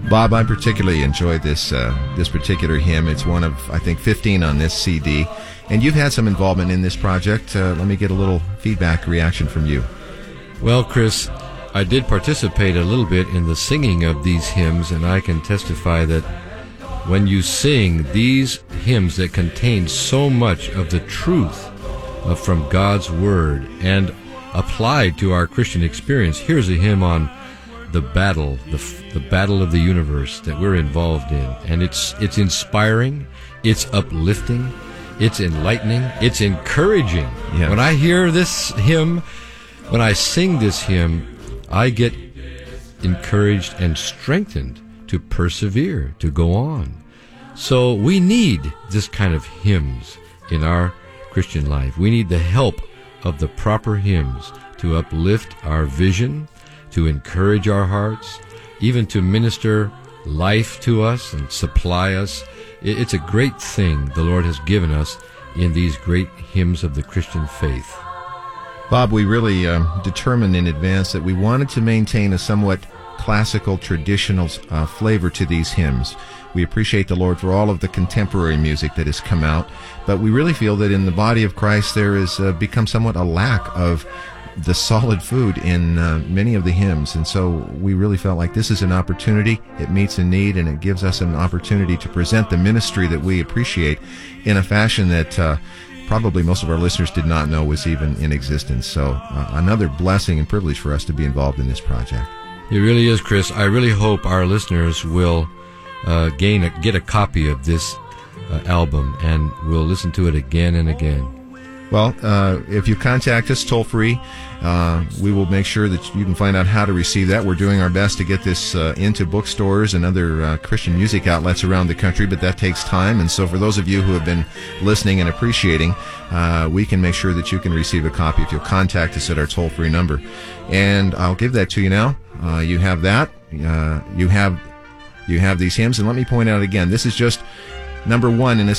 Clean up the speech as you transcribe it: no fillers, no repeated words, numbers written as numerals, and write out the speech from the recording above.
Bob, I particularly enjoyed this particular hymn. It's one of, I think, 15 on this CD. And you've had some involvement in this project. Let me get a little feedback reaction from you. Well, Chris, I did participate a little bit in the singing of these hymns, and I can testify that when you sing these hymns that contain so much of the truth from God's Word and applied to our Christian experience, here's a hymn on the battle, the battle of the universe that we're involved in. And it's inspiring, it's uplifting, it's enlightening, it's encouraging. Yes. When I hear this hymn, when I sing this hymn, I get encouraged and strengthened to persevere, to go on. So we need this kind of hymns in our Christian life. We need the help of the proper hymns to uplift our vision, to encourage our hearts, even to minister life to us and supply us. It's a great thing the Lord has given us in these great hymns of the Christian faith. Bob, we really determined in advance that we wanted to maintain a somewhat classical, traditional flavor to these hymns. We appreciate the Lord for all of the contemporary music that has come out, but we really feel that in the body of Christ there has become somewhat a lack of the solid food in many of the hymns, and so we really felt like this is an opportunity. It meets a need, and it gives us an opportunity to present the ministry that we appreciate in a fashion that probably most of our listeners did not know was even in existence. So another blessing and privilege for us to be involved in this project. It really is, Chris. I really hope our listeners will get a copy of this album, and will listen to it again and again. Well, if you contact us toll-free, we will make sure that you can find out how to receive that. We're doing our best to get this into bookstores and other Christian music outlets around the country, but that takes time. And so for those of you who have been listening and appreciating, we can make sure that you can receive a copy if you'll contact us at our toll-free number. And I'll give that to you now. You have that. You have these hymns. And let me point out again, this is just number one in a